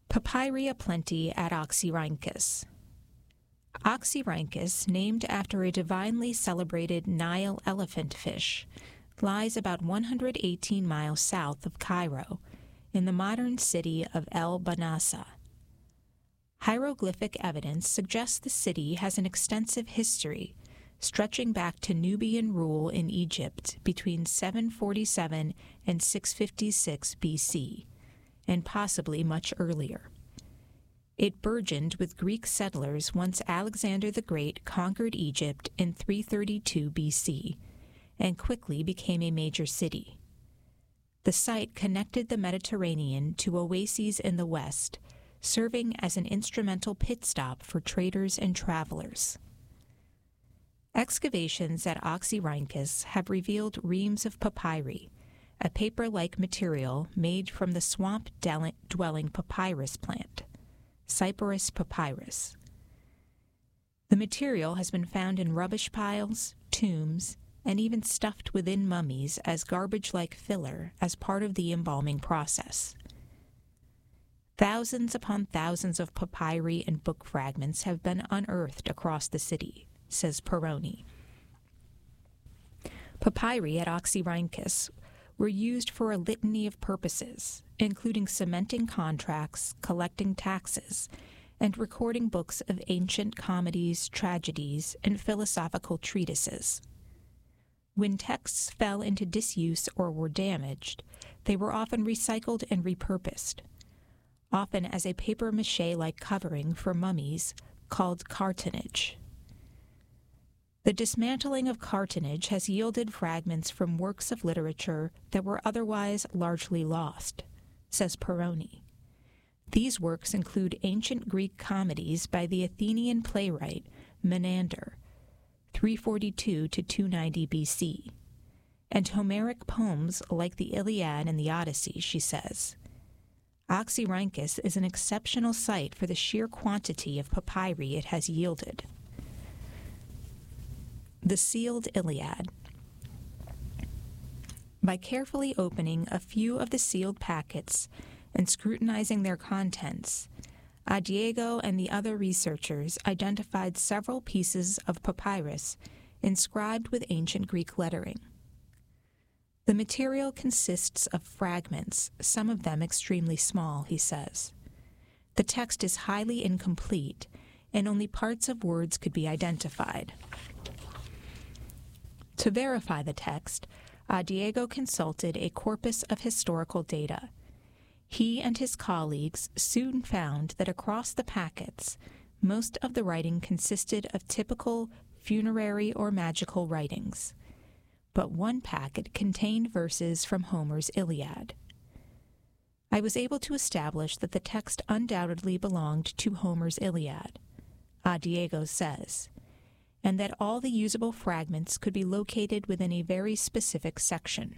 Papyri aplenty at Oxyrhynchus. Oxyrhynchus, named after a divinely celebrated Nile elephant fish, lies about 118 miles south of Cairo, in the modern city of El Banasa. Hieroglyphic evidence suggests the city has an extensive history, stretching back to Nubian rule in Egypt between 747 and 656 BC, and possibly much earlier. It burgeoned with Greek settlers once Alexander the Great conquered Egypt in 332 BC, and quickly became a major city. The site connected the Mediterranean to oases in the west, serving as an instrumental pit stop for traders and travelers. Excavations at Oxyrhynchus have revealed reams of papyri, a paper-like material made from the swamp-dwelling papyrus plant, Cyperus papyrus. The material has been found in rubbish piles, tombs, and even stuffed within mummies as garbage-like filler as part of the embalming process. Thousands upon thousands of papyri and book fragments have been unearthed across the city, says Perroni. Papyri at Oxyrhynchus were used for a litany of purposes, including cementing contracts, collecting taxes, and recording books of ancient comedies, tragedies, and philosophical treatises. When texts fell into disuse or were damaged, they were often recycled and repurposed, often as a papier-mâché-like covering for mummies called cartonnage. The dismantling of cartonnage has yielded fragments from works of literature that were otherwise largely lost, says Perroni. These works include ancient Greek comedies by the Athenian playwright Menander, 342 to 290 BC, and Homeric poems like the Iliad and the Odyssey, she says. Oxyrhynchus is an exceptional site for the sheer quantity of papyri it has yielded. The Sealed Iliad. By carefully opening a few of the sealed packets and scrutinizing their contents, Adiego and the other researchers identified several pieces of papyrus inscribed with ancient Greek lettering. The material consists of fragments, some of them extremely small, he says. The text is highly incomplete, and only parts of words could be identified. To verify the text, Diego consulted a corpus of historical data. He and his colleagues soon found that across the packets, most of the writing consisted of typical funerary or magical writings, but one packet contained verses from Homer's Iliad. I was able to establish that the text undoubtedly belonged to Homer's Iliad, Diego says, and that all the usable fragments could be located within a very specific section.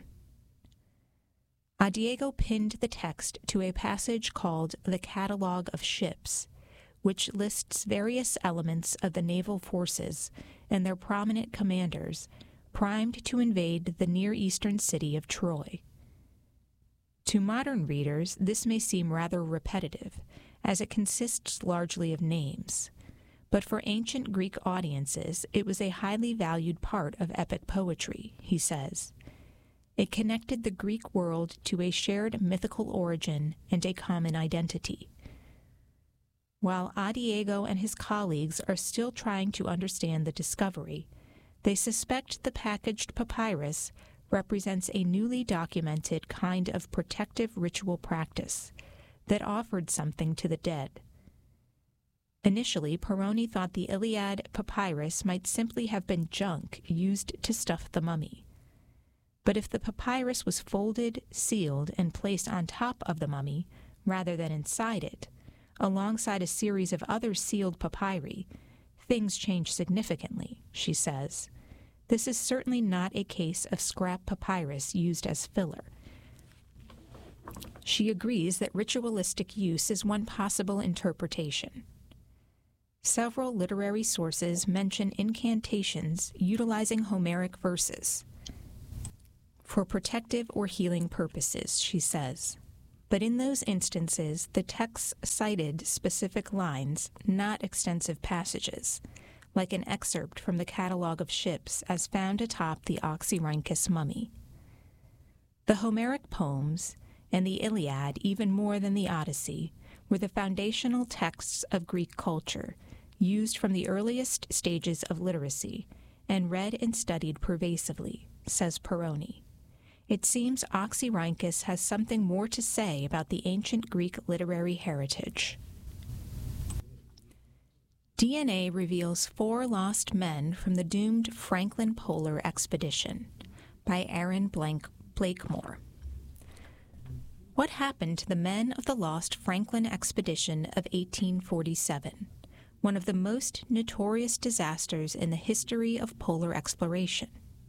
Diego pinned the text to a passage called the Catalogue of Ships, which lists various elements of the naval forces and their prominent commanders primed to invade the Near Eastern city of Troy. To modern readers, this may seem rather repetitive, as it consists largely of names. But for ancient Greek audiences, it was a highly valued part of epic poetry, he says. It connected the Greek world to a shared mythical origin and a common identity. While Diego and his colleagues are still trying to understand the discovery, they suspect the packaged papyrus represents a newly documented kind of protective ritual practice that offered something to the dead. Initially, Perroni thought the Iliad papyrus might simply have been junk used to stuff the mummy. But if the papyrus was folded, sealed, and placed on top of the mummy, rather than inside it, alongside a series of other sealed papyri, things change significantly, she says. This is certainly not a case of scrap papyrus used as filler. She agrees that ritualistic use is one possible interpretation. Several literary sources mention incantations utilizing Homeric verses for protective or healing purposes, she says. But in those instances, the texts cited specific lines, not extensive passages, like an excerpt from the Catalogue of Ships as found atop the Oxyrhynchus mummy. The Homeric poems, and the Iliad even more than the Odyssey, were the foundational texts of Greek culture, used from the earliest stages of literacy, and read and studied pervasively, says Perroni. It seems Oxyrhynchus has something more to say about the ancient Greek literary heritage. DNA reveals 4 lost men from the doomed Franklin Polar Expedition by Aaron Blakemore. What happened to the men of the lost Franklin Expedition of 1847, one of the most notorious disasters in the history of polar exploration?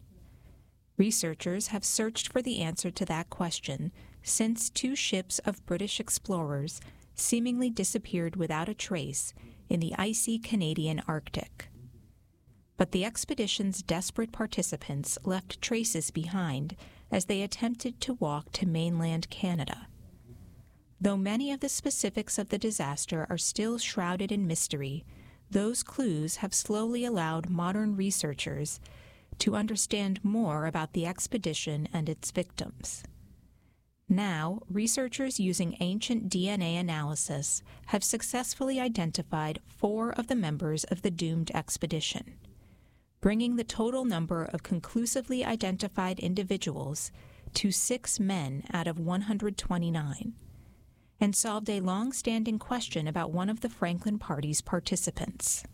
Researchers have searched for the answer to that question since 2 ships of British explorers seemingly disappeared without a trace in the icy Canadian Arctic. But the expedition's desperate participants left traces behind as they attempted to walk to mainland Canada. Though many of the specifics of the disaster are still shrouded in mystery, those clues have slowly allowed modern researchers to understand more about the expedition and its victims. Now, researchers using ancient DNA analysis have successfully identified 4 of the members of the doomed expedition, bringing the total number of conclusively identified individuals to 6 men out of 129, and solved a long-standing question about one of the Franklin party's participants.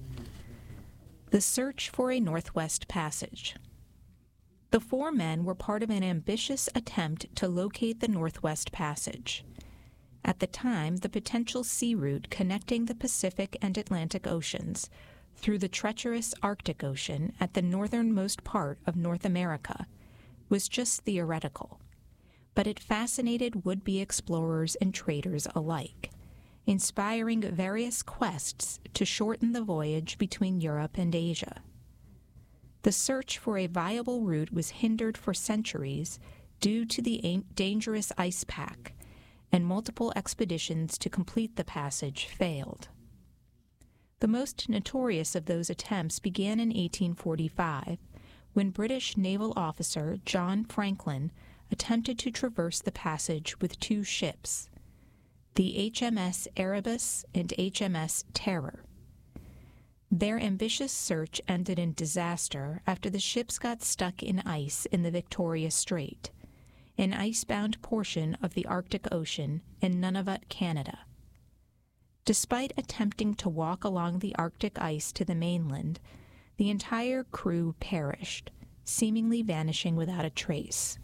The search for a Northwest Passage. The 4 men were part of an ambitious attempt to locate the Northwest Passage. At the time, the potential sea route connecting the Pacific and Atlantic Oceans through the treacherous Arctic Ocean at the northernmost part of North America was just theoretical, but it fascinated would-be explorers and traders alike, inspiring various quests to shorten the voyage between Europe and Asia. The search for a viable route was hindered for centuries due to the dangerous ice pack, and multiple expeditions to complete the passage failed. The most notorious of those attempts began in 1845, when British naval officer John Franklin attempted to traverse the passage with 2 ships, the HMS Erebus and HMS Terror. Their ambitious search ended in disaster after the ships got stuck in ice in the Victoria Strait, an icebound portion of the Arctic Ocean in Nunavut, Canada. Despite attempting to walk along the Arctic ice to the mainland, the entire crew perished, seemingly vanishing without a trace.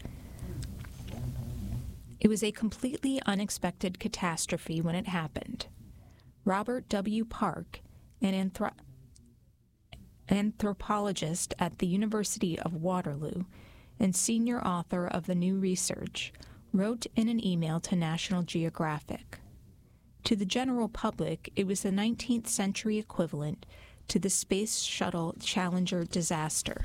It was a completely unexpected catastrophe when it happened. Robert W. Park, an anthropologist at the University of Waterloo and senior author of the new research, wrote in an email to National Geographic. To the general public, it was the 19th century equivalent to the Space Shuttle Challenger disaster.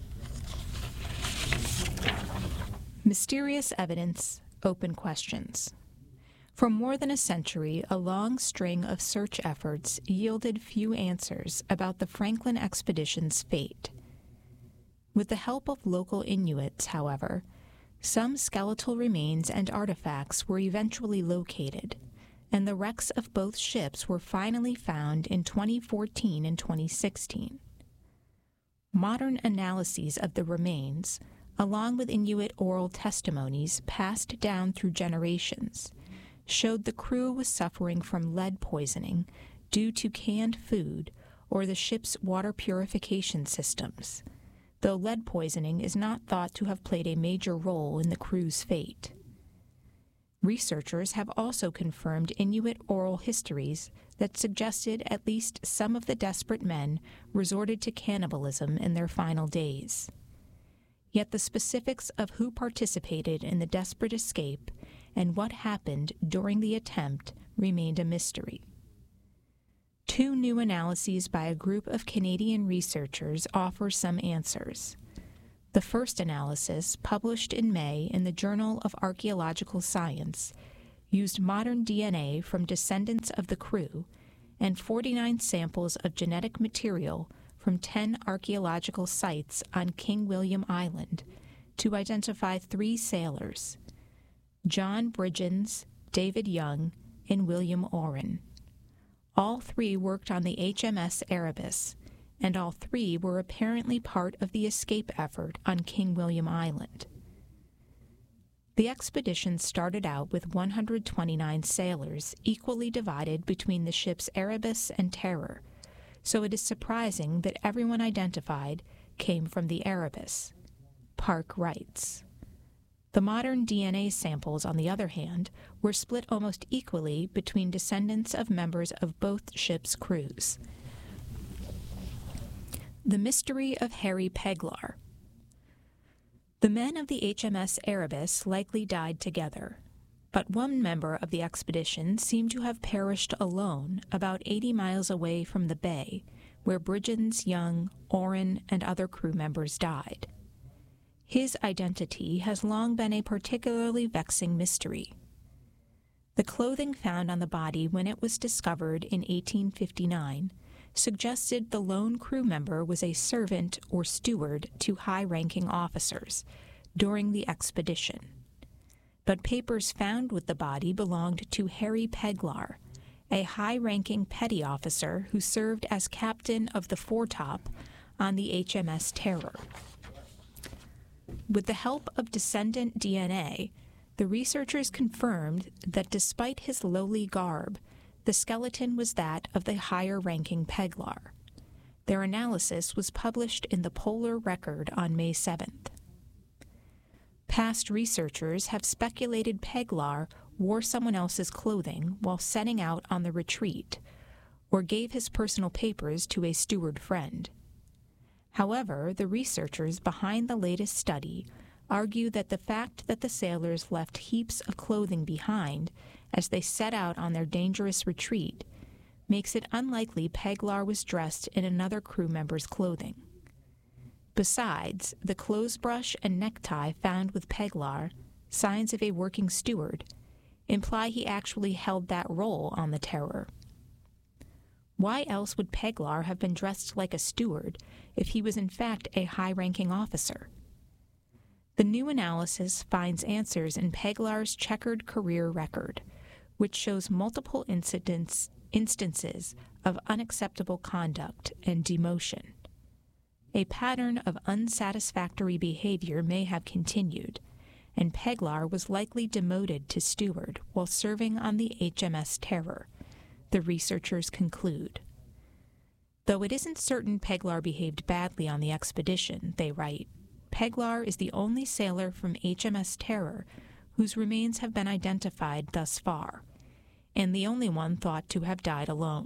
Mysterious evidence, open questions. For more than a century, a long string of search efforts yielded few answers about the Franklin expedition's fate. With the help of local Inuits, however, some skeletal remains and artifacts were eventually located, and the wrecks of both ships were finally found in 2014 and 2016. Modern analyses of the remains, along with Inuit oral testimonies passed down through generations, showed the crew was suffering from lead poisoning due to canned food or the ship's water purification systems, though lead poisoning is not thought to have played a major role in the crew's fate. Researchers have also confirmed Inuit oral histories that suggested at least some of the desperate men resorted to cannibalism in their final days. Yet the specifics of who participated in the desperate escape and what happened during the attempt remained a mystery. 2 new analyses by a group of Canadian researchers offer some answers. The first analysis, published in May in the Journal of Archaeological Science, used modern DNA from descendants of the crew and 49 samples of genetic material from 10 archaeological sites on King William Island to identify 3 sailors, John Bridgens, David Young, and William Oren. All 3 worked on the HMS Erebus, and all 3 were apparently part of the escape effort on King William Island. The expedition started out with 129 sailors, equally divided between the ships Erebus and Terror, so it is surprising that everyone identified came from the Erebus. Park writes. The modern DNA samples, on the other hand, were split almost equally between descendants of members of both ships' crews. The mystery of Harry Peglar. The men of the HMS Erebus likely died together, but one member of the expedition seemed to have perished alone about 80 miles away from the bay where Bridgens, Young, Oren, and other crew members died. His identity has long been a particularly vexing mystery. The clothing found on the body when it was discovered in 1859 suggested the lone crew member was a servant or steward to high-ranking officers during the expedition. But papers found with the body belonged to Harry Peglar, a high-ranking petty officer who served as captain of the foretop on the HMS Terror. With the help of descendant DNA, the researchers confirmed that despite his lowly garb, the skeleton was that of the higher-ranking Peglar. Their analysis was published in the Polar Record on May 7th. Past researchers have speculated Peglar wore someone else's clothing while setting out on the retreat, or gave his personal papers to a steward friend. However, the researchers behind the latest study argue that the fact that the sailors left heaps of clothing behind as they set out on their dangerous retreat makes it unlikely Peglar was dressed in another crew member's clothing. Besides, the clothes brush and necktie found with Peglar, signs of a working steward, imply he actually held that role on the Terror. Why else would Peglar have been dressed like a steward if he was in fact a high-ranking officer? The new analysis finds answers in Peglar's checkered career record, which shows multiple instances of unacceptable conduct and demotion. A pattern of unsatisfactory behavior may have continued, and Peglar was likely demoted to steward while serving on the HMS Terror, the researchers conclude. Though it isn't certain Peglar behaved badly on the expedition, they write, Peglar is the only sailor from HMS Terror whose remains have been identified thus far, and the only one thought to have died alone.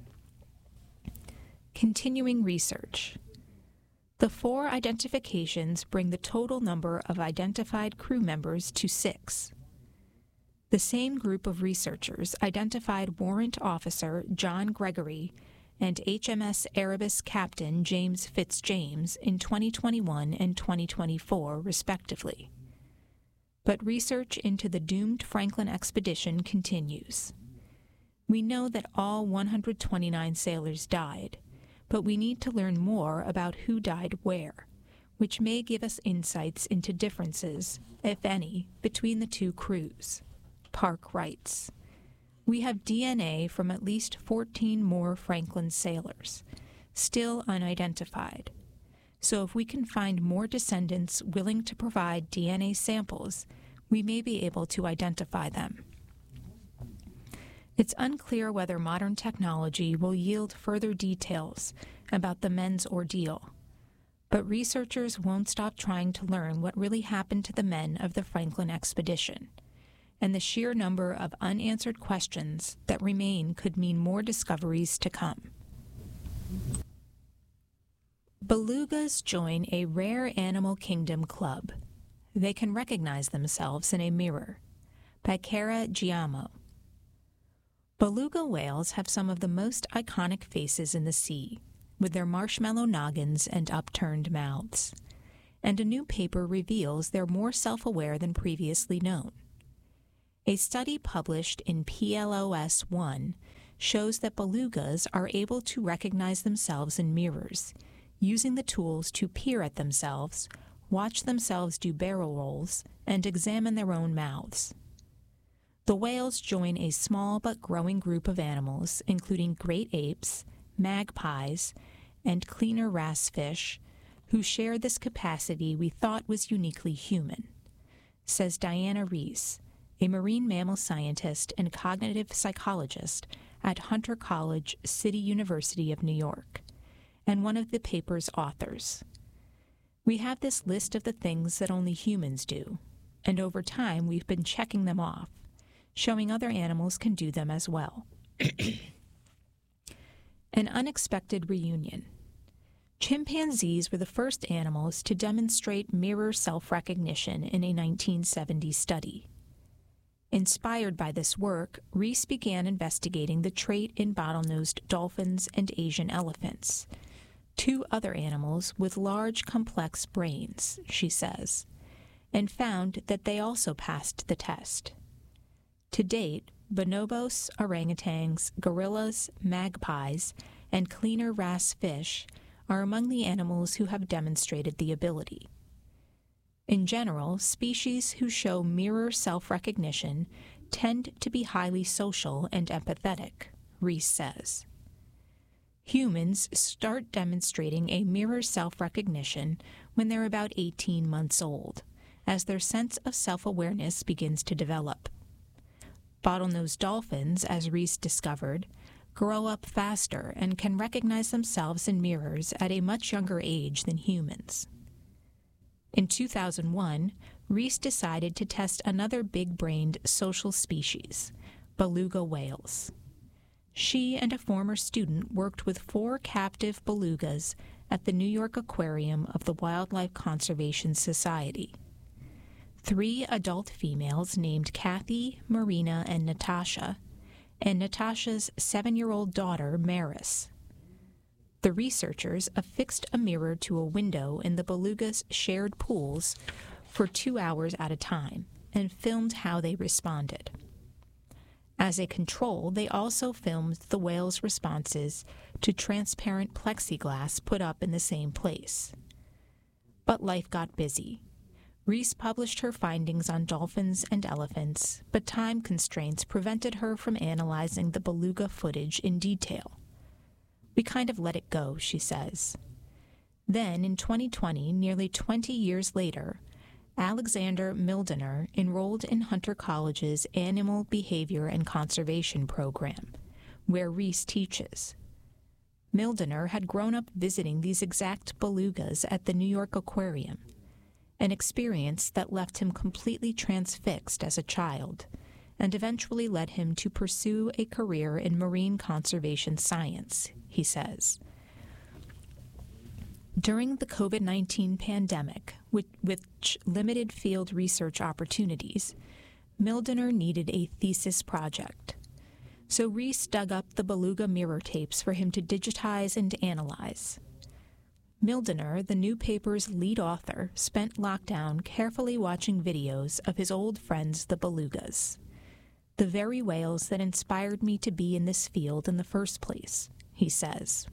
Continuing research. The 4 identifications bring the total number of identified crew members to 6. The same group of researchers identified Warrant Officer John Gregory and HMS Erebus Captain James Fitzjames in 2021 and 2024, respectively. But research into the doomed Franklin expedition continues. We know that all 129 sailors died, but we need to learn more about who died where, which may give us insights into differences, if any, between the 2 crews. Park writes, "We have DNA from at least 14 more Franklin sailors, still unidentified. So if we can find more descendants willing to provide DNA samples, we may be able to identify them." It's unclear whether modern technology will yield further details about the men's ordeal, but researchers won't stop trying to learn what really happened to the men of the Franklin expedition, and the sheer number of unanswered questions that remain could mean more discoveries to come. Belugas join a rare animal kingdom club. They can recognize themselves in a mirror. By Cara Giamo. Beluga whales have some of the most iconic faces in the sea, with their marshmallow noggins and upturned mouths. And a new paper reveals they're more self-aware than previously known. A study published in PLOS One shows that belugas are able to recognize themselves in mirrors, using the tools to peer at themselves, watch themselves do barrel rolls, and examine their own mouths. The whales join a small but growing group of animals, including great apes, magpies, and cleaner wrasse fish, who share this capacity we thought was uniquely human, says Diana Reese, a marine mammal scientist and cognitive psychologist at Hunter College City University of New York, and one of the paper's authors. We have this list of the things that only humans do, and over time we've been checking them off, showing other animals can do them as well. An unexpected reunion. Chimpanzees were the first animals to demonstrate mirror self-recognition in a 1970 study. Inspired by this work, Reese began investigating the trait in bottlenose dolphins and Asian elephants, two other animals with large, complex brains, she says, and found that they also passed the test. To date, bonobos, orangutans, gorillas, magpies, and cleaner wrasse fish are among the animals who have demonstrated the ability. In general, species who show mirror self-recognition tend to be highly social and empathetic, Reese says. Humans start demonstrating a mirror self-recognition when they're about 18 months old, as their sense of self-awareness begins to develop. Bottlenose dolphins, as Reese discovered, grow up faster and can recognize themselves in mirrors at a much younger age than humans. In 2001, Reese decided to test another big-brained social species, beluga whales. She and a former student worked with 4 captive belugas at the New York Aquarium of the Wildlife Conservation Society. 3 adult females named Kathy, Marina, and Natasha, and Natasha's 7-year-old daughter, Maris. The researchers affixed a mirror to a window in the belugas' shared pools for 2 hours at a time and filmed how they responded. As a control, they also filmed the whales' responses to transparent plexiglass put up in the same place. But life got busy. Reese published her findings on dolphins and elephants, but time constraints prevented her from analyzing the beluga footage in detail. We kind of let it go, she says. Then, in 2020, nearly 20 years later, Alexander Mildener enrolled in Hunter College's Animal Behavior and Conservation program, where Reese teaches. Mildener had grown up visiting these exact belugas at the New York Aquarium, an experience that left him completely transfixed as a child, and eventually led him to pursue a career in marine conservation science, he says. During the COVID-19 pandemic, which limited field research opportunities, Mildener needed a thesis project. So Reese dug up the beluga mirror tapes for him to digitize and analyze. Mildener, the new paper's lead author, spent lockdown carefully watching videos of his old friends, the belugas, the very whales that inspired me to be in this field in the first place, he says.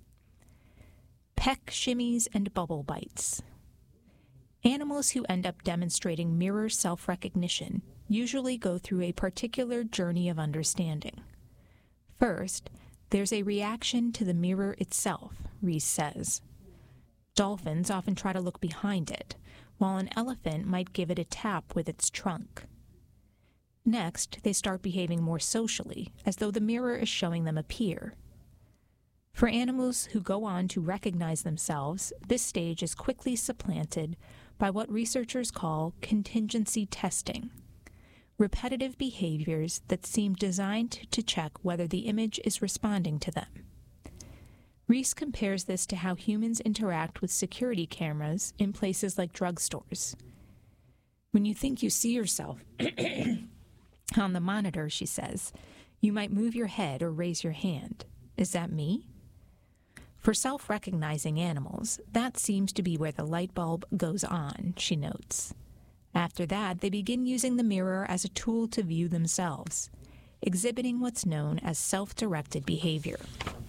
Peck shimmies and bubble bites. Animals who end up demonstrating mirror self-recognition usually go through a particular journey of understanding. First, there's a reaction to the mirror itself, Reese says. Dolphins often try to look behind it, while an elephant might give it a tap with its trunk. Next, they start behaving more socially, as though the mirror is showing them a peer. For animals who go on to recognize themselves, this stage is quickly supplanted by what researchers call contingency testing, repetitive behaviors that seem designed to check whether the image is responding to them. Reese compares this to how humans interact with security cameras in places like drugstores. When you think you see yourself on the monitor, she says, you might move your head or raise your hand. Is that me? For self-recognizing animals, that seems to be where the light bulb goes on, she notes. After that, they begin using the mirror as a tool to view themselves, exhibiting what's known as self-directed behavior.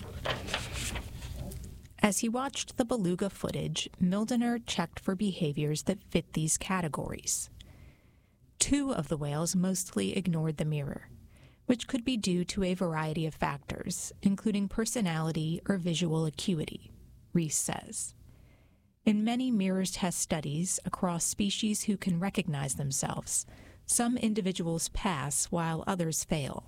As he watched the beluga footage, Mildener checked for behaviors that fit these categories. 2 of the whales mostly ignored the mirror, which could be due to a variety of factors, including personality or visual acuity, Rees says. In many mirror test studies across species who can recognize themselves, some individuals pass while others fail.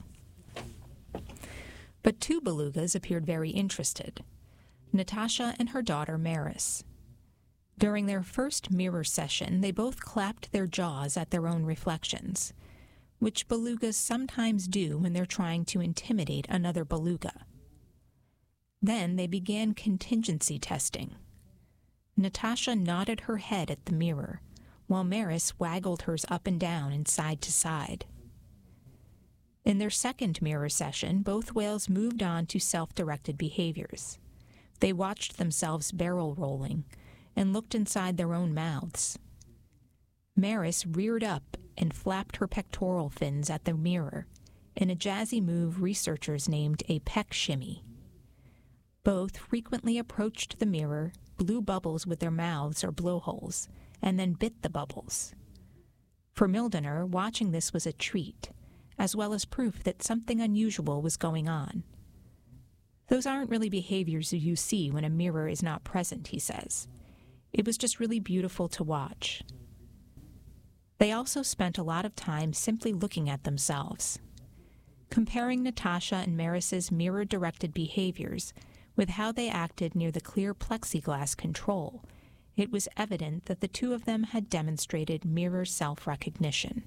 But 2 belugas appeared very interested, Natasha and her daughter Maris. During their first mirror session, they both clapped their jaws at their own reflections, which belugas sometimes do when they're trying to intimidate another beluga. Then they began contingency testing. Natasha nodded her head at the mirror, while Maris waggled hers up and down and side to side. In their second mirror session, both whales moved on to self-directed behaviors. They watched themselves barrel rolling and looked inside their own mouths. Maris reared up and flapped her pectoral fins at the mirror in a jazzy move researchers named a peck shimmy. Both frequently approached the mirror, blew bubbles with their mouths or blowholes, and then bit the bubbles. For Mildener, watching this was a treat, as well as proof that something unusual was going on. Those aren't really behaviors you see when a mirror is not present, he says. It was just really beautiful to watch. They also spent a lot of time simply looking at themselves. Comparing Natasha and Maris's mirror-directed behaviors with how they acted near the clear plexiglass control, it was evident that the 2 of them had demonstrated mirror self-recognition.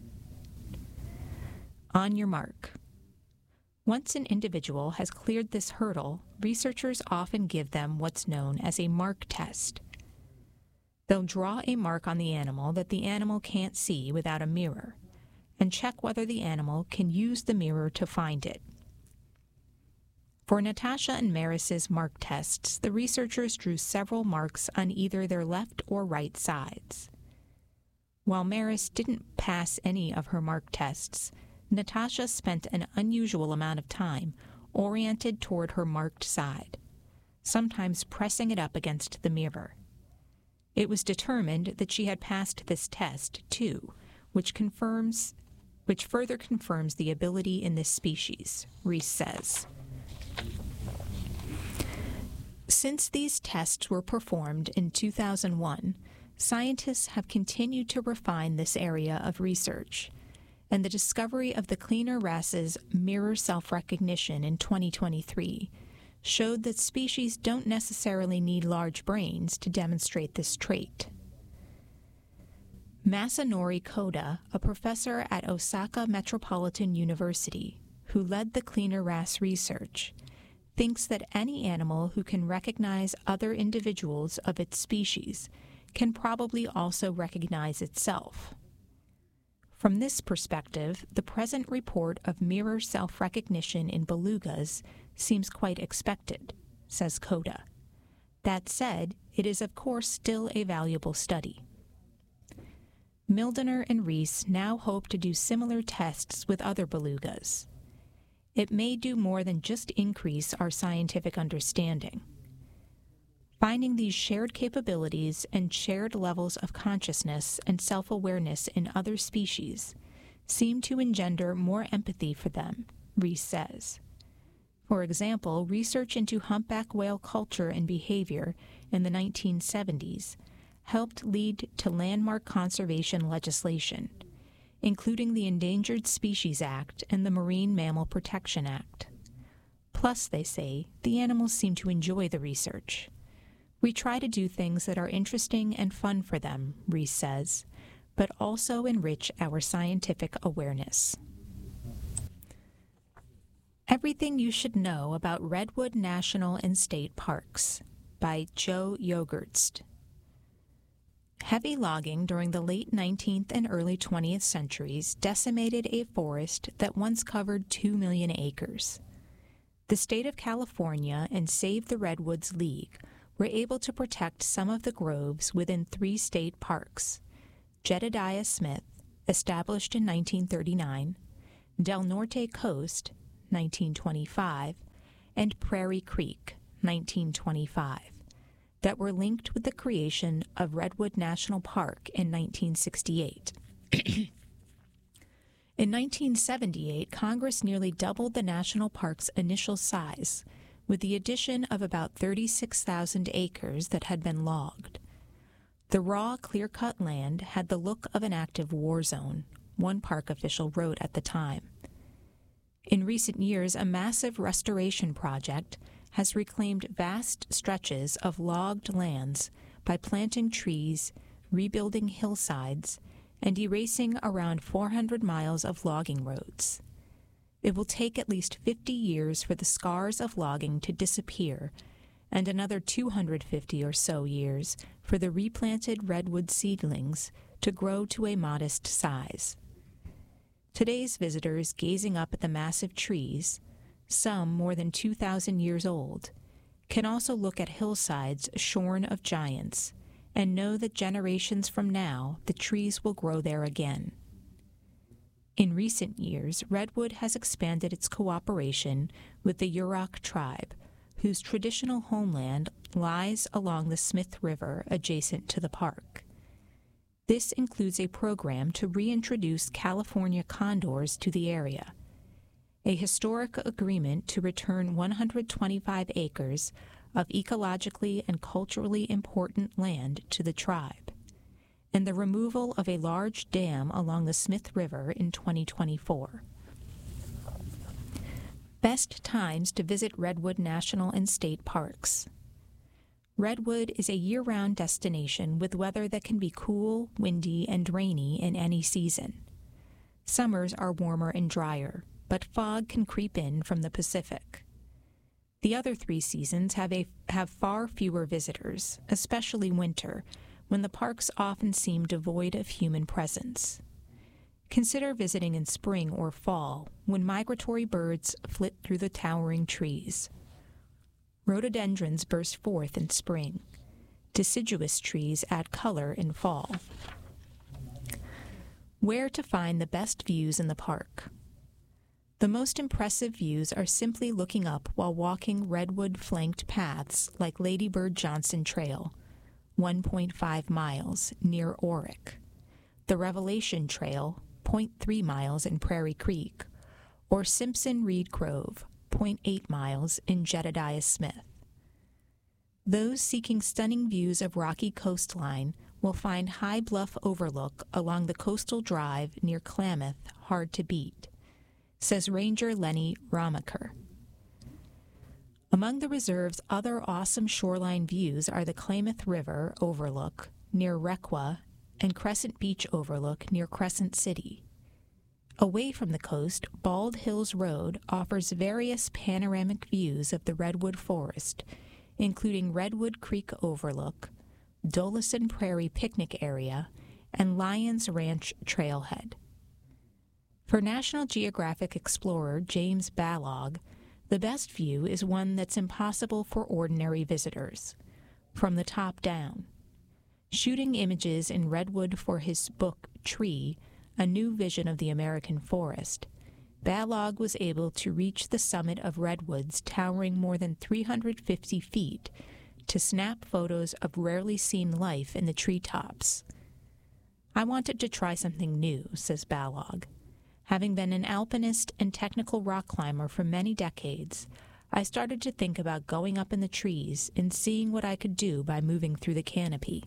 On your mark. Once an individual has cleared this hurdle, researchers often give them what's known as a mark test. They'll draw a mark on the animal that the animal can't see without a mirror, and check whether the animal can use the mirror to find it. For Natasha and Maris's mark tests, the researchers drew several marks on either their left or right sides. While Maris didn't pass any of her mark tests, Natasha spent an unusual amount of time oriented toward her marked side, sometimes pressing it up against the mirror. It was determined that she had passed this test, too, which further confirms the ability in this species, Rees says. Since these tests were performed in 2001, scientists have continued to refine this area of research, and the discovery of the cleaner wrasses' mirror self-recognition in 2023 showed that species don't necessarily need large brains to demonstrate this trait. Masanori Koda, a professor at Osaka Metropolitan University, who led the cleaner wrasse research, thinks that any animal who can recognize other individuals of its species can probably also recognize itself. From this perspective, the present report of mirror self-recognition in belugas seems quite expected, says Koda. That said, it is of course still a valuable study. Mildener and Rees now hope to do similar tests with other belugas. It may do more than just increase our scientific understanding. Finding these shared capabilities and shared levels of consciousness and self-awareness in other species seem to engender more empathy for them, Rees says. For example, research into humpback whale culture and behavior in the 1970s helped lead to landmark conservation legislation, including the Endangered Species Act and the Marine Mammal Protection Act. Plus, they say, the animals seem to enjoy the research. We try to do things that are interesting and fun for them, Rees says, but also enrich our scientific awareness. Everything You Should Know About Redwood National and State Parks by Joe Yogertst. Heavy logging during the late 19th and early 20th centuries decimated a forest that once covered 2 million acres. The state of California and Save the Redwoods League were able to protect some of the groves within 3 state parks, Jedediah Smith, established in 1939, Del Norte Coast, 1925, and Prairie Creek, 1925, that were linked with the creation of Redwood National Park in 1968. In 1978, Congress nearly doubled the national park's initial size, with the addition of about 36,000 acres that had been logged. The raw, clear-cut land had the look of an active war zone, one park official wrote at the time. In recent years, a massive restoration project has reclaimed vast stretches of logged lands by planting trees, rebuilding hillsides, and erasing around 400 miles of logging roads. It will take at least 50 years for the scars of logging to disappear, and another 250 or so years for the replanted redwood seedlings to grow to a modest size. Today's visitors gazing up at the massive trees, some more than 2,000 years old, can also look at hillsides shorn of giants and know that generations from now the trees will grow there again. In recent years, Redwood has expanded its cooperation with the Yurok tribe, whose traditional homeland lies along the Smith River adjacent to the park. This includes a program to reintroduce California condors to the area, a historic agreement to return 125 acres of ecologically and culturally important land to the tribe, and the removal of a large dam along the Smith River in 2024. Best times to visit Redwood National and State Parks. Redwood is a year-round destination with weather that can be cool, windy, and rainy in any season. Summers are warmer and drier, but fog can creep in from the Pacific. The other 3 seasons have far fewer visitors, especially winter, when the parks often seem devoid of human presence. Consider visiting in spring or fall, when migratory birds flit through the towering trees. Rhododendrons burst forth in spring. Deciduous trees add color in fall. Where to find the best views in the park? The most impressive views are simply looking up while walking redwood-flanked paths like Lady Bird Johnson Trail, 1.5 miles, near Orick, the Revelation Trail, 0.3 miles in Prairie Creek, or Simpson Reed Grove, 0.8 miles in Jedediah Smith. Those seeking stunning views of rocky coastline will find High Bluff Overlook along the coastal drive near Klamath hard to beat, says Ranger Lenny Ramaker. Among the reserve's other awesome shoreline views are the Klamath River Overlook near Requa and Crescent Beach Overlook near Crescent City. Away from the coast, Bald Hills Road offers various panoramic views of the redwood forest, including Redwood Creek Overlook, Dolison Prairie Picnic Area, and Lions Ranch Trailhead. For National Geographic explorer James Balog, the best view is one that's impossible for ordinary visitors, from the top down. Shooting images in redwood for his book Tree, A New Vision of the American Forest, Balog was able to reach the summit of redwoods towering more than 350 feet to snap photos of rarely seen life in the treetops. I wanted to try something new, says Balog. Having been an alpinist and technical rock climber for many decades, I started to think about going up in the trees and seeing what I could do by moving through the canopy.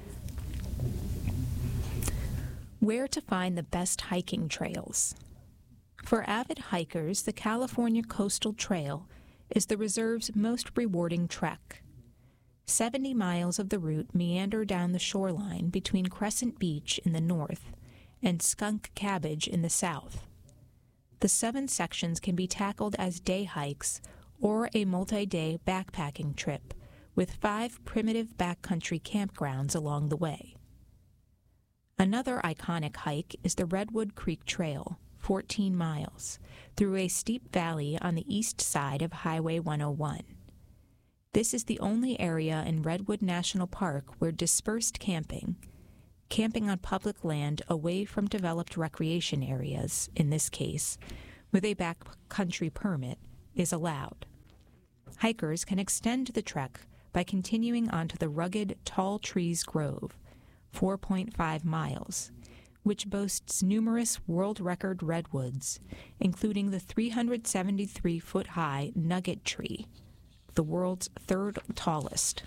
Where to find the best hiking trails? For avid hikers, the California Coastal Trail is the reserve's most rewarding trek. 70 miles of the route meander down the shoreline between Crescent Beach in the north and Skunk Cabbage in the south. The 7 sections can be tackled as day hikes or a multi-day backpacking trip with 5 primitive backcountry campgrounds along the way. Another iconic hike is the Redwood Creek Trail, 14 miles, through a steep valley on the east side of Highway 101. This is the only area in Redwood National Park where dispersed camping, Camping on public land away from developed recreation areas, in this case, with a backcountry permit, is allowed. Hikers can extend the trek by continuing onto the rugged Tall Trees Grove, 4.5 miles, which boasts numerous world record redwoods, including the 373-foot-high Nugget Tree, the world's third tallest.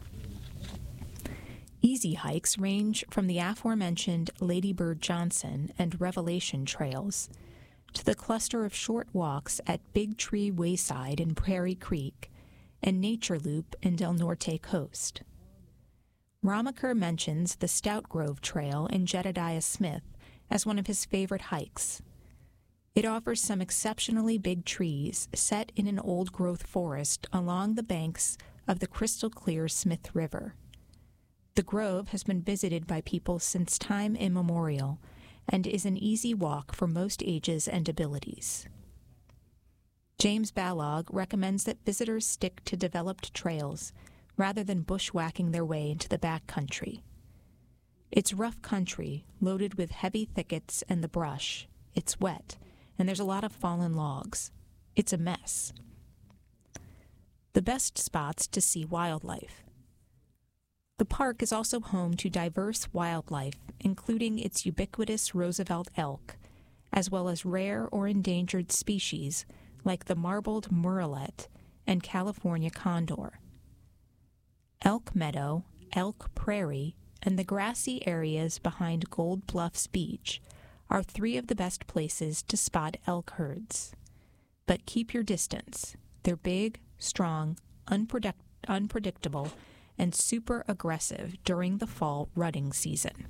Easy hikes range from the aforementioned Lady Bird Johnson and Revelation trails to the cluster of short walks at Big Tree Wayside in Prairie Creek and Nature Loop in Del Norte Coast. Ramaker mentions the Stout Grove Trail in Jedediah Smith as one of his favorite hikes. It offers some exceptionally big trees set in an old-growth forest along the banks of the crystal-clear Smith River. The grove has been visited by people since time immemorial and is an easy walk for most ages and abilities. James Balog recommends that visitors stick to developed trails rather than bushwhacking their way into the backcountry. It's rough country, loaded with heavy thickets and the brush. It's wet, and there's a lot of fallen logs. It's a mess. The best spots to see wildlife. The park is also home to diverse wildlife, including its ubiquitous Roosevelt elk, as well as rare or endangered species like the marbled murrelet and California condor. Elk Meadow, Elk Prairie, and the grassy areas behind Gold Bluffs Beach are three of the best places to spot elk herds. But keep your distance. They're big, strong, unpredictable, and super aggressive during the fall rutting season.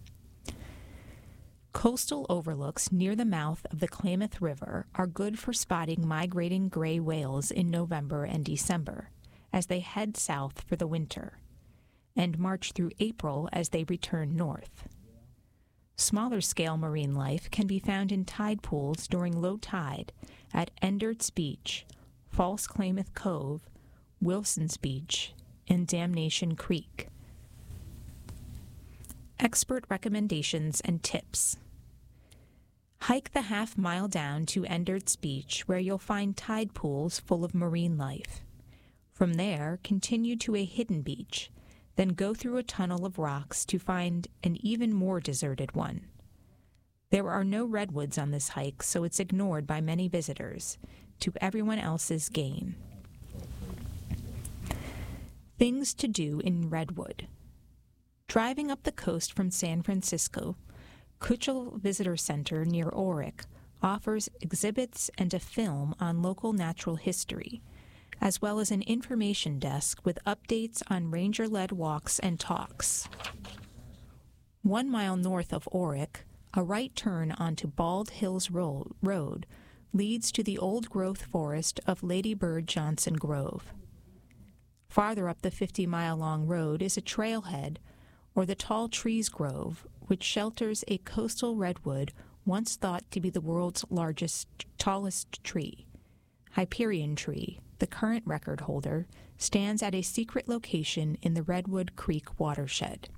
Coastal overlooks near the mouth of the Klamath River are good for spotting migrating gray whales in November and December as they head south for the winter, and March through April as they return north. Smaller-scale marine life can be found in tide pools during low tide at Endert's Beach, False Klamath Cove, Wilson's Beach, and Damnation Creek. Expert recommendations and tips. Hike the half-mile down to Endert's Beach, where you'll find tide pools full of marine life. From there, continue to a hidden beach, then go through a tunnel of rocks to find an even more deserted one. There are no redwoods on this hike, so it's ignored by many visitors, to everyone else's gain. Things to do in Redwood. Driving up the coast from San Francisco, Kutchel Visitor Center near Orick offers exhibits and a film on local natural history, as well as an information desk with updates on ranger-led walks and talks. 1 mile north of Orick, a right turn onto Bald Hills Road leads to the old-growth forest of Lady Bird Johnson Grove. Farther up the 50-mile-long road is a trailhead, or the Tall Trees Grove, which shelters a coastal redwood once thought to be the world's tallest tree. Hyperion Tree, the current record holder, stands at a secret location in the Redwood Creek watershed.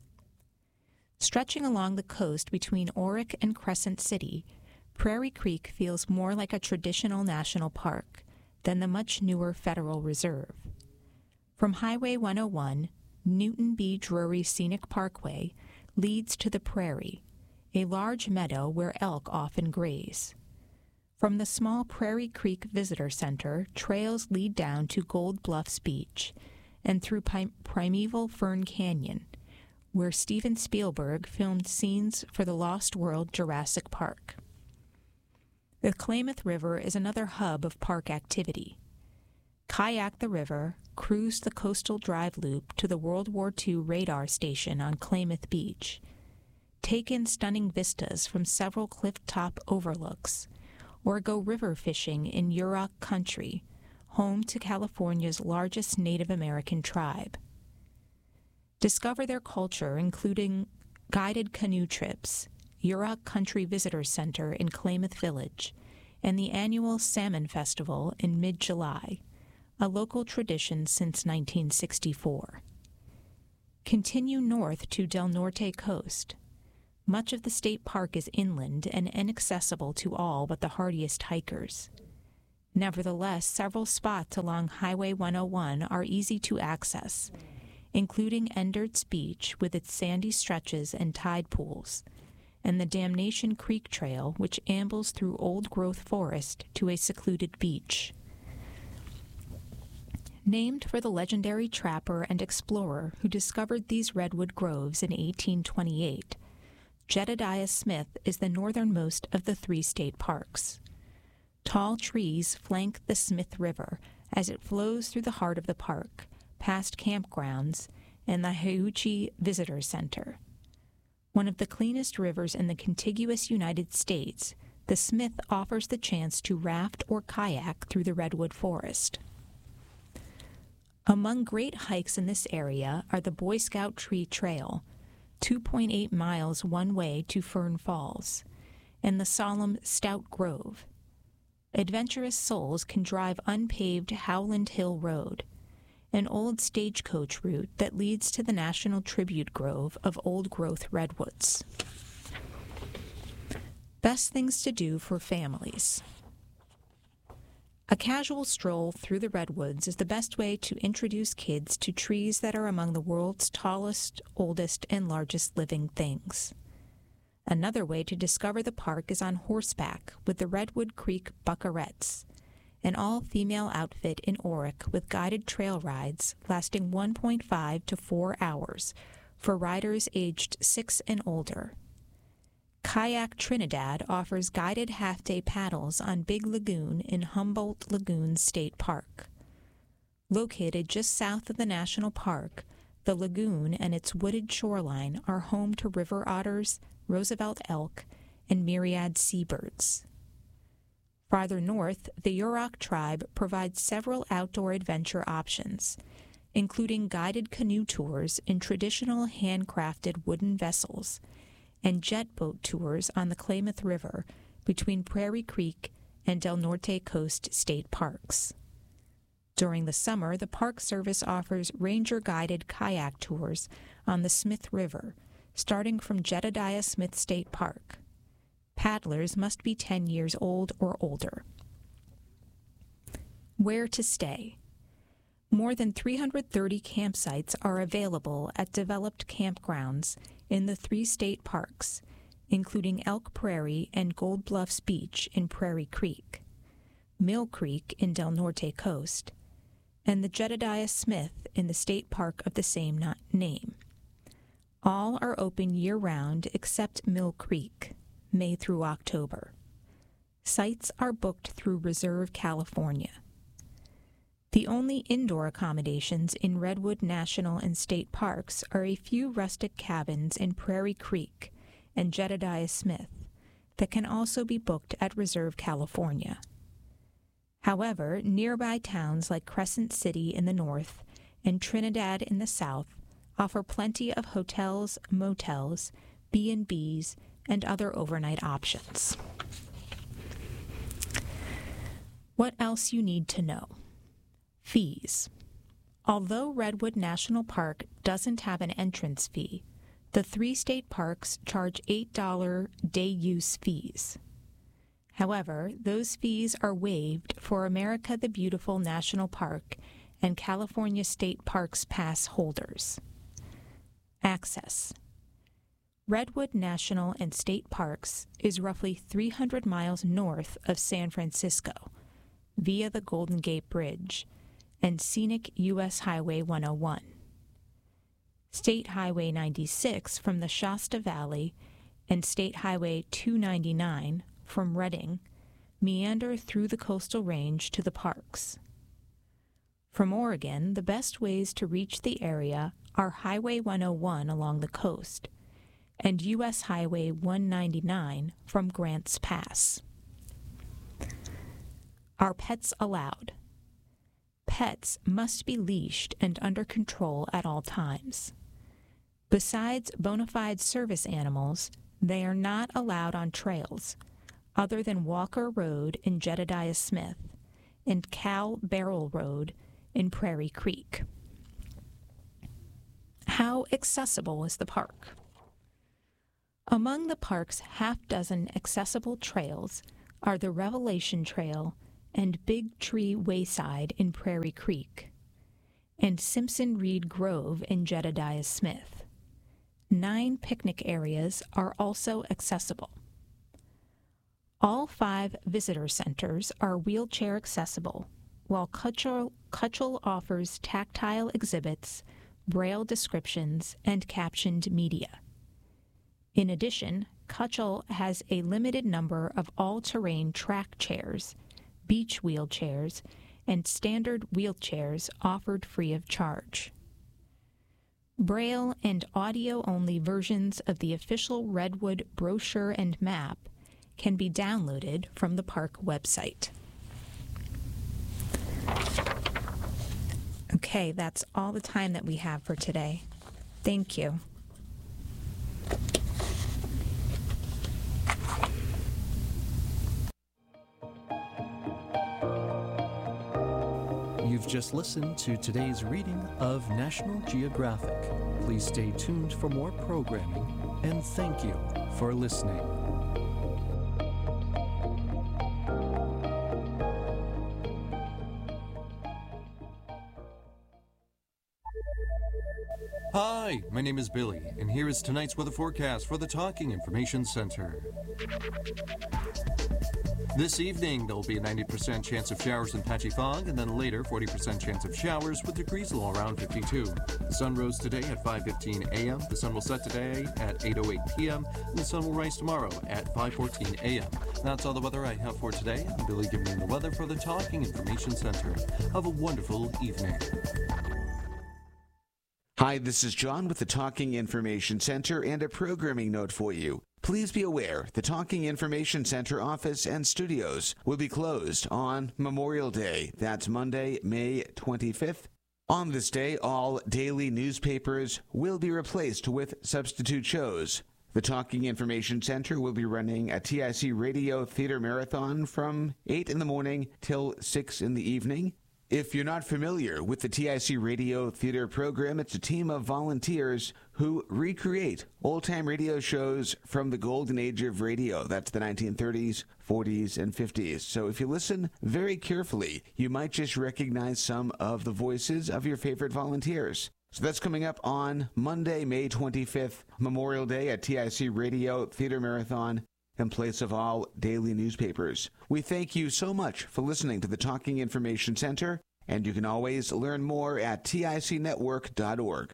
Stretching along the coast between Orick and Crescent City, Prairie Creek feels more like a traditional national park than the much newer Federal Reserve. From Highway 101, Newton B. Drury Scenic Parkway leads to the Prairie, a large meadow where elk often graze. From the small Prairie Creek Visitor Center, trails lead down to Gold Bluffs Beach and through primeval Fern Canyon, where Steven Spielberg filmed scenes for the Lost World Jurassic Park. The Klamath River is another hub of park activity. Kayak the river, cruise the coastal drive loop to the World War II radar station on Klamath Beach, take in stunning vistas from several cliff-top overlooks, or go river fishing in Yurok Country, home to California's largest Native American tribe. Discover their culture, including guided canoe trips, Yurok Country Visitor Center in Klamath Village, and the annual Salmon Festival in mid-July, a local tradition since 1964. Continue north to Del Norte coast. Much of the state park is inland and inaccessible to all but the hardiest hikers. Nevertheless, several spots along Highway 101 are easy to access, including Endert's Beach with its sandy stretches and tide pools, and the Damnation Creek Trail, which ambles through old-growth forest to a secluded beach. Named for the legendary trapper and explorer who discovered these redwood groves in 1828, Jedediah Smith is the northernmost of the 3 state parks. Tall trees flank the Smith River as it flows through the heart of the park, past campgrounds and the Heuchie Visitor Center. One of the cleanest rivers in the contiguous United States, the Smith offers the chance to raft or kayak through the redwood forest. Among great hikes in this area are the Boy Scout Tree Trail, 2.8 miles one way to Fern Falls, and the solemn Stout Grove. Adventurous souls can drive unpaved Howland Hill Road, an old stagecoach route that leads to the National Tribute Grove of old-growth redwoods. Best things to do for families. A casual stroll through the redwoods is the best way to introduce kids to trees that are among the world's tallest, oldest, and largest living things. Another way to discover the park is on horseback with the Redwood Creek Buckarettes, an all-female outfit in Orick with guided trail rides lasting 1.5 to 4 hours for riders aged 6 and older. Kayak Trinidad offers guided half-day paddles on Big Lagoon in Humboldt Lagoon State Park. Located just south of the national park, the lagoon and its wooded shoreline are home to river otters, Roosevelt elk, and myriad seabirds. Farther north, the Yurok tribe provides several outdoor adventure options, including guided canoe tours in traditional handcrafted wooden vessels and jet boat tours on the Klamath River between Prairie Creek and Del Norte Coast State Parks. During the summer, the Park Service offers ranger-guided kayak tours on the Smith River, starting from Jedediah Smith State Park. Paddlers must be 10 years old or older. Where to stay? More than 330 campsites are available at developed campgrounds in the 3 state parks, including Elk Prairie and Gold Bluffs Beach in Prairie Creek, Mill Creek in Del Norte Coast, and the Jedediah Smith in the state park of the same name. All are open year-round except Mill Creek, May through October. Sites are booked through Reserve California. The only indoor accommodations in Redwood National and State Parks are a few rustic cabins in Prairie Creek and Jedediah Smith that can also be booked at Reserve California. However, nearby towns like Crescent City in the north and Trinidad in the south offer plenty of hotels, motels, B&Bs, and other overnight options. What else you need to know? Fees. Although Redwood National Park doesn't have an entrance fee, the 3 state parks charge $8 day-use fees. However, those fees are waived for America the Beautiful National Park and California State Parks Pass holders. Access. Redwood National and State Parks is roughly 300 miles north of San Francisco via the Golden Gate Bridge and scenic U.S. Highway 101. State Highway 96 from the Shasta Valley and State Highway 299 from Redding meander through the coastal range to the parks. From Oregon, the best ways to reach the area are Highway 101 along the coast and U.S. Highway 199 from Grants Pass. Are pets allowed? Pets must be leashed and under control at all times. Besides bona fide service animals, they are not allowed on trails other than Walker Road in Jedediah Smith and Cal Barrel Road in Prairie Creek. How accessible is the park? Among the park's half-dozen accessible trails are the Revelation Trail and Big Tree Wayside in Prairie Creek, and Simpson Reed Grove in Jedediah Smith. 9 picnic areas are also accessible. All 5 visitor centers are wheelchair accessible, while Cutchell offers tactile exhibits, braille descriptions, and captioned media. In addition, Cutchell has a limited number of all-terrain track chairs, beach wheelchairs, and standard wheelchairs offered free of charge. Braille and audio-only versions of the official Redwood brochure and map can be downloaded from the park website. Okay, that's all the time that we have for today. Thank you. You've just listened to today's reading of National Geographic. Please stay tuned for more programming, and thank you for listening. Hi, my name is Billy, and here is tonight's weather forecast for the Talking Information Center. This evening, there will be a 90% chance of showers and patchy fog, and then later, 40% chance of showers with degrees low around 52. The sun rose today at 5:15 a.m., the sun will set today at 8:08 p.m., and the sun will rise tomorrow at 5:14 a.m. That's all the weather I have for today. I'm Billy giving you the weather for the Talking Information Center. Have a wonderful evening. Hi, this is John with the Talking Information Center and a programming note for you. Please be aware the Talking Information Center office and studios will be closed on Memorial Day. That's Monday, May 25th. On this day, all daily newspapers will be replaced with substitute shows. The Talking Information Center will be running a TIC Radio Theater Marathon from 8 in the morning till 6 in the evening. If you're not familiar with the TIC Radio Theater program, it's a team of volunteers who recreate old-time radio shows from the golden age of radio. That's the 1930s, 40s, and 50s. So if you listen very carefully, you might just recognize some of the voices of your favorite volunteers. So that's coming up on Monday, May 25th, Memorial Day at TIC Radio Theater Marathon, in place of all daily newspapers. We thank you so much for listening to the Talking Information Center, and you can always learn more at ticnetwork.org.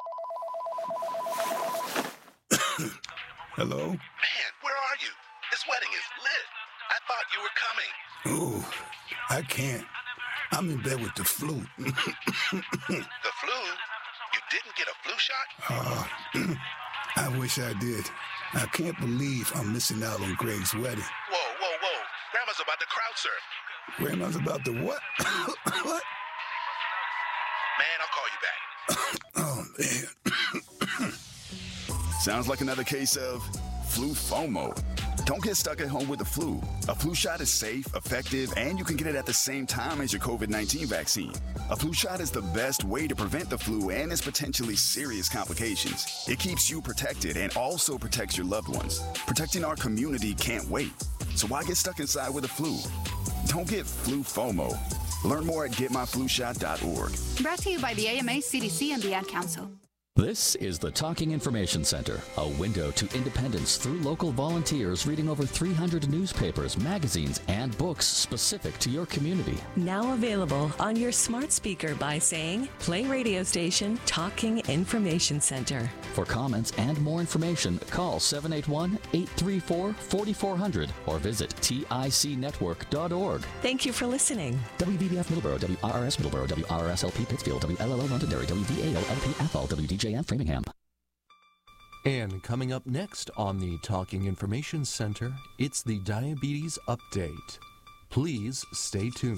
Hello? Man, where are you? This wedding is lit. I thought you were coming. Oh, I can't. I'm in bed with the flu. The flu? You didn't get a flu shot? I wish I did. I can't believe I'm missing out on Greg's wedding. Whoa. Grandma's about to crowd surf. Grandma's about to what? What? Man, I'll call you back. Oh, man. Sounds like another case of flu FOMO. Don't get stuck at home with the flu. A flu shot is safe, effective, and you can get it at the same time as your COVID-19 vaccine. A flu shot is the best way to prevent the flu and its potentially serious complications. It keeps you protected and also protects your loved ones. Protecting our community can't wait. So why get stuck inside with the flu? Don't get flu FOMO. Learn more at getmyflushot.org. Brought to you by the AMA, CDC, and the Ad Council. This is the Talking Information Center, a window to independence through local volunteers reading over 300 newspapers, magazines, and books specific to your community. Now available on your smart speaker by saying, play radio station Talking Information Center. For comments and more information, call 781-834-4400 or visit ticnetwork.org. Thank you for listening. WBBF Middleborough, WRRS Middleborough, WRSLP Pittsfield, WLLO Londonderry, WVAO-LP Athol, WDJM Framingham. And coming up next on the Talking Information Center, it's the Diabetes Update. Please stay tuned.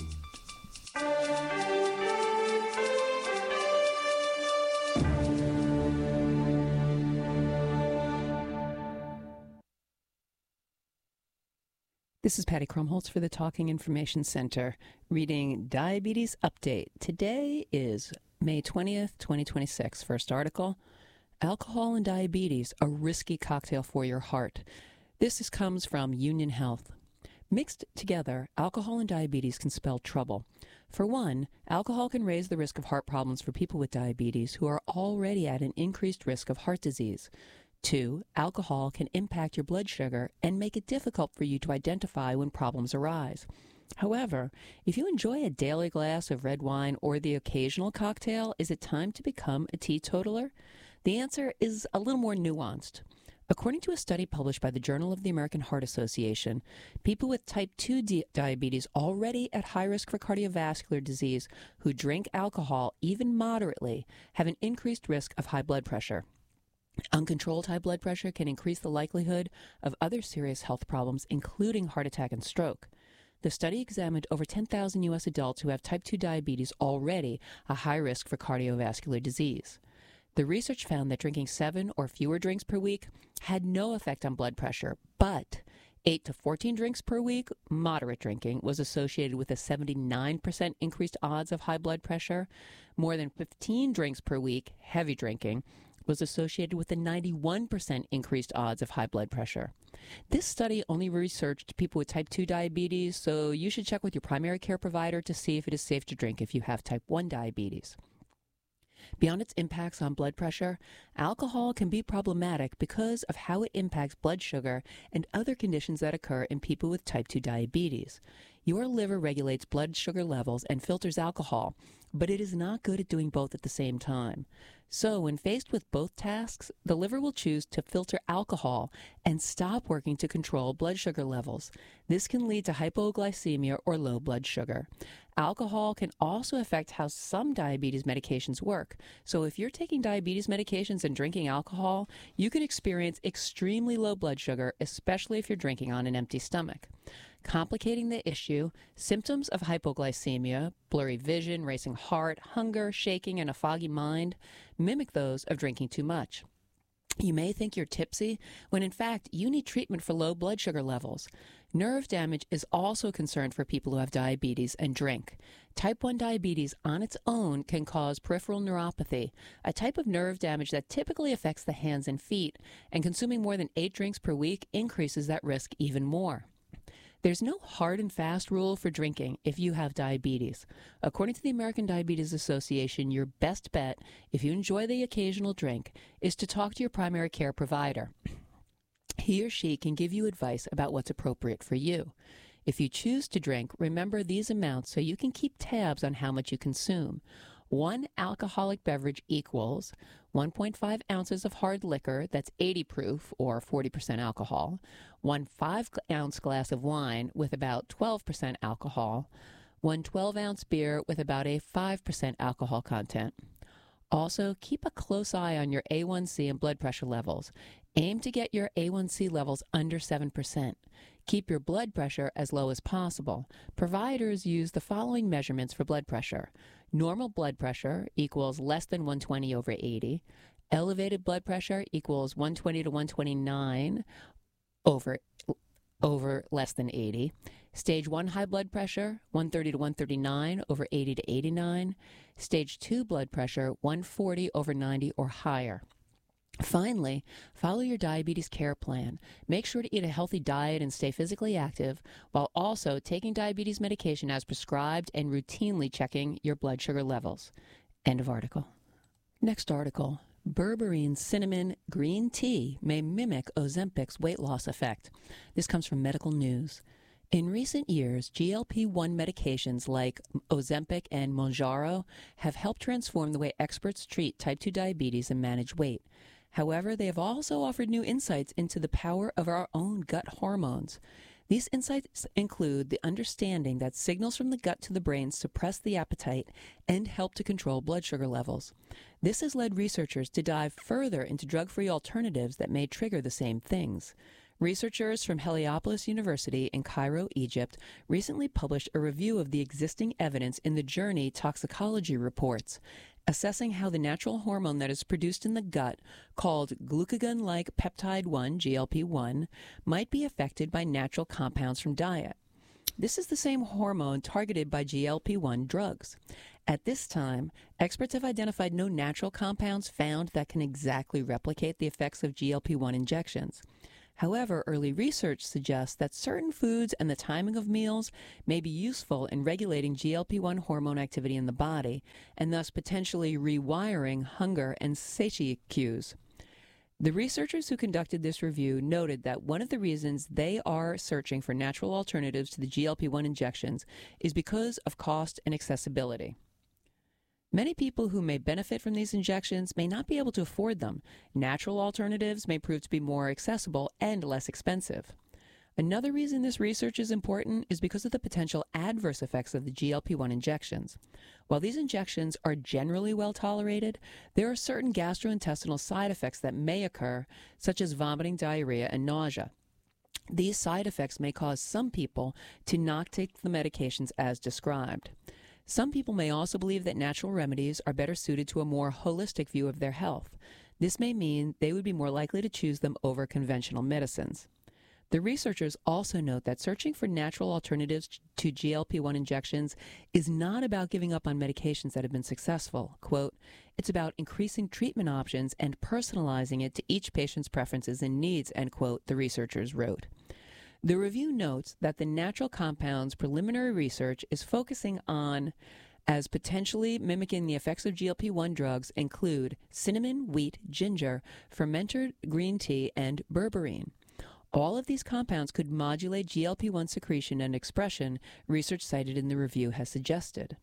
This is Patty Krumholtz for the Talking Information Center, reading Diabetes Update. Today is May 20th, 2026. First article, Alcohol and Diabetes, a Risky Cocktail for Your Heart. This comes from Union Health. Mixed together, alcohol and diabetes can spell trouble. For one, alcohol can raise the risk of heart problems for people with diabetes who are already at an increased risk of heart disease. 2, alcohol can impact your blood sugar and make it difficult for you to identify when problems arise. However, if you enjoy a daily glass of red wine or the occasional cocktail, is it time to become a teetotaler? The answer is a little more nuanced. According to a study published by the Journal of the American Heart Association, people with type 2 diabetes already at high risk for cardiovascular disease who drink alcohol, even moderately, have an increased risk of high blood pressure. Uncontrolled high blood pressure can increase the likelihood of other serious health problems, including heart attack and stroke. The study examined over 10,000 U.S. adults who have type 2 diabetes already a high risk for cardiovascular disease. The research found that drinking 7 or fewer drinks per week had no effect on blood pressure, but 8 to 14 drinks per week, moderate drinking, was associated with a 79% increased odds of high blood pressure. More than 15 drinks per week, heavy drinking, was associated with a 91% increased odds of high blood pressure. This study only researched people with type 2 diabetes, so you should check with your primary care provider to see if it is safe to drink if you have type 1 diabetes. Beyond its impacts on blood pressure, alcohol can be problematic because of how it impacts blood sugar and other conditions that occur in people with type 2 diabetes. Your liver regulates blood sugar levels and filters alcohol, but it is not good at doing both at the same time. So when faced with both tasks, the liver will choose to filter alcohol and stop working to control blood sugar levels. This can lead to hypoglycemia or low blood sugar. Alcohol can also affect how some diabetes medications work. So if you're taking diabetes medications and drinking alcohol, you can experience extremely low blood sugar, especially if you're drinking on an empty stomach. Complicating the issue, symptoms of hypoglycemia, blurry vision, racing heart, hunger, shaking, and a foggy mind mimic those of drinking too much. You may think you're tipsy, when in fact you need treatment for low blood sugar levels. Nerve damage is also a concern for people who have diabetes and drink. Type 1 diabetes on its own can cause peripheral neuropathy, a type of nerve damage that typically affects the hands and feet, and consuming more than 8 drinks per week increases that risk even more. There's no hard and fast rule for drinking if you have diabetes. According to the American Diabetes Association, your best bet, if you enjoy the occasional drink, is to talk to your primary care provider. He or she can give you advice about what's appropriate for you. If you choose to drink, remember these amounts so you can keep tabs on how much you consume. 1 alcoholic beverage equals 1.5 ounces of hard liquor, that's 80 proof or 40% alcohol, 1 5-ounce glass of wine with about 12% alcohol, 1 12-ounce beer with about a 5% alcohol content. Also, keep a close eye on your A1C and blood pressure levels. Aim to get your A1C levels under 7%. Keep your blood pressure as low as possible. Providers use the following measurements for blood pressure. Normal blood pressure equals less than 120 over 80. Elevated blood pressure equals 120 to 129 over less than 80. Stage 1 high blood pressure, 130 to 139 over 80 to 89. Stage 2 blood pressure, 140 over 90 or higher. Finally, follow your diabetes care plan. Make sure to eat a healthy diet and stay physically active while also taking diabetes medication as prescribed and routinely checking your blood sugar levels. End of article. Next article. Berberine cinnamon green tea may mimic Ozempic's weight loss effect. This comes from Medical News. In recent years, GLP-1 medications like Ozempic and Mounjaro have helped transform the way experts treat type 2 diabetes and manage weight. However, they have also offered new insights into the power of our own gut hormones. These insights include the understanding that signals from the gut to the brain suppress the appetite and help to control blood sugar levels. This has led researchers to dive further into drug-free alternatives that may trigger the same things. Researchers from Heliopolis University in Cairo, Egypt, recently published a review of the existing evidence in the Journey Toxicology Reports, assessing how the natural hormone that is produced in the gut, called glucagon-like peptide 1, GLP-1, might be affected by natural compounds from diet. This is the same hormone targeted by GLP-1 drugs. At this time, experts have identified no natural compounds found that can exactly replicate the effects of GLP-1 injections. However, early research suggests that certain foods and the timing of meals may be useful in regulating GLP-1 hormone activity in the body, and thus potentially rewiring hunger and satiety cues. The researchers who conducted this review noted that one of the reasons they are searching for natural alternatives to the GLP-1 injections is because of cost and accessibility. Many people who may benefit from these injections may not be able to afford them. Natural alternatives may prove to be more accessible and less expensive. Another reason this research is important is because of the potential adverse effects of the GLP-1 injections. While these injections are generally well tolerated, there are certain gastrointestinal side effects that may occur, such as vomiting, diarrhea, and nausea. These side effects may cause some people to not take the medications as described. Some people may also believe that natural remedies are better suited to a more holistic view of their health. This may mean they would be more likely to choose them over conventional medicines. The researchers also note that searching for natural alternatives to GLP-1 injections is not about giving up on medications that have been successful. Quote, "It's about increasing treatment options and personalizing it to each patient's preferences and needs," end quote, the researchers wrote. The review notes that the natural compounds preliminary research is focusing on as potentially mimicking the effects of GLP-1 drugs include cinnamon, wheat, ginger, fermented green tea, and berberine. All of these compounds could modulate GLP-1 secretion and expression, research cited in the review has suggested.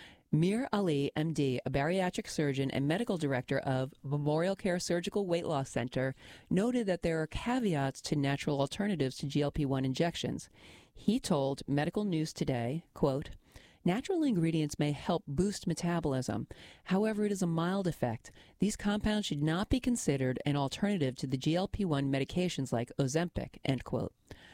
Mir Ali, MD, a bariatric surgeon and medical director of Memorial Care Surgical Weight Loss Center, noted that there are caveats to natural alternatives to GLP-1 injections. He told Medical News Today, quote, "Natural ingredients may help boost metabolism. However, it is a mild effect. These compounds should not be considered an alternative to the GLP-1 medications like Ozempic," end quote.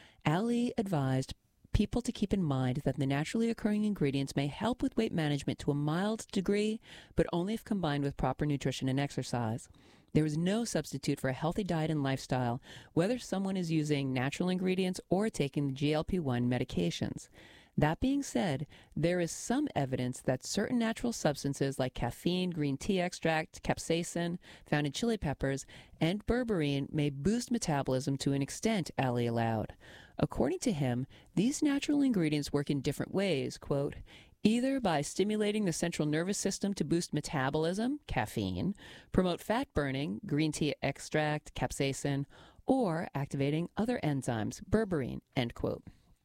Ali advised people to keep in mind that the naturally occurring ingredients may help with weight management to a mild degree, but only if combined with proper nutrition and exercise. There is no substitute for a healthy diet and lifestyle, whether someone is using natural ingredients or taking the GLP-1 medications. That being said, there is some evidence that certain natural substances like caffeine, green tea extract, capsaicin, found in chili peppers, and berberine may boost metabolism to an extent, Ali allowed. According to him, these natural ingredients work in different ways, quote, either by stimulating the central nervous system to boost metabolism, caffeine, promote fat burning, green tea extract, capsaicin, or activating other enzymes, berberine, end quote.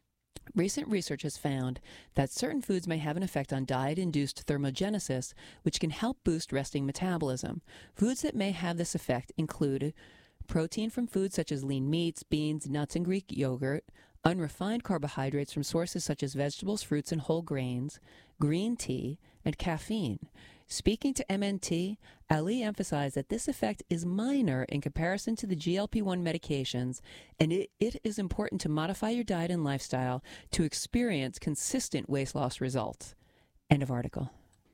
Recent research has found that certain foods may have an effect on diet-induced thermogenesis, which can help boost resting metabolism. Foods that may have this effect include protein from foods such as lean meats, beans, nuts, and Greek yogurt, unrefined carbohydrates from sources such as vegetables, fruits, and whole grains, green tea, and caffeine. Speaking to MNT, Ali emphasized that this effect is minor in comparison to the GLP-1 medications, and it is important to modify your diet and lifestyle to experience consistent weight loss results. End of article.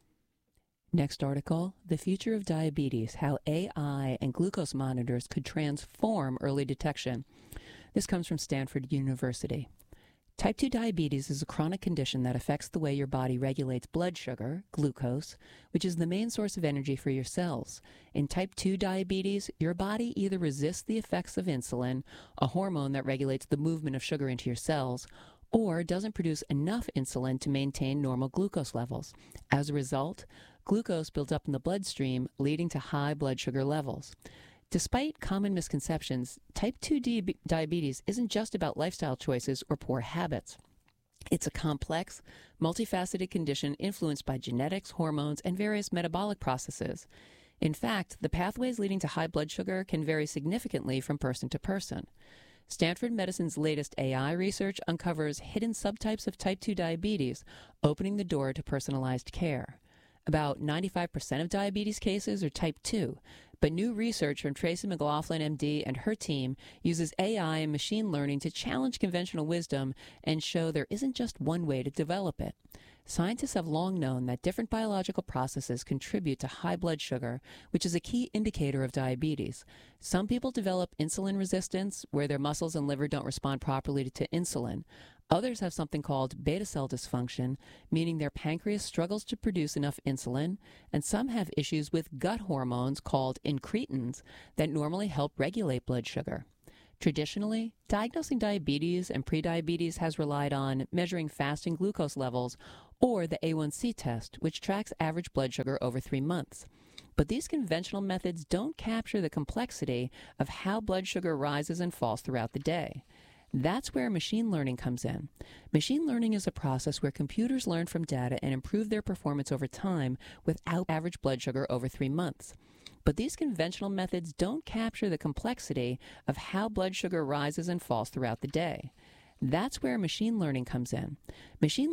Next article, The Future of Diabetes, How AI and Glucose Monitors Could Transform Early Detection. This comes from Stanford University. Type 2 diabetes is a chronic condition that affects the way your body regulates blood sugar, glucose, which is the main source of energy for your cells. In type 2 diabetes, your body either resists the effects of insulin, a hormone that regulates the movement of sugar into your cells, or doesn't produce enough insulin to maintain normal glucose levels. As a result, glucose builds up in the bloodstream, leading to high blood sugar levels. Despite common misconceptions, type 2 diabetes isn't just about lifestyle choices or poor habits. It's a complex, multifaceted condition influenced by genetics, hormones, and various metabolic processes. In fact, the pathways leading to high blood sugar can vary significantly from person to person. Stanford Medicine's latest AI research uncovers hidden subtypes of type 2 diabetes, opening the door to personalized care. About 95% of diabetes cases are type 2, but new research from Tracy McLaughlin, MD, and her team uses AI and machine learning to challenge conventional wisdom and show there isn't just one way to develop it. Scientists have long known that different biological processes contribute to high blood sugar, which is a key indicator of diabetes. Some people develop insulin resistance, where their muscles and liver don't respond properly to insulin. Others have something called beta cell dysfunction, meaning their pancreas struggles to produce enough insulin, and some have issues with gut hormones called incretins that normally help regulate blood sugar. Traditionally, diagnosing diabetes and prediabetes has relied on measuring fasting glucose levels or the A1C test, which tracks average blood sugar over 3 months. But these conventional methods don't capture the complexity of how blood sugar rises and falls throughout the day. That's where machine learning comes in. Machine learning is a process where computers learn from data and improve their performance over time without average blood sugar over 3 months. But these conventional methods don't capture the complexity of how blood sugar rises and falls throughout the day. That's where machine learning comes in. Machine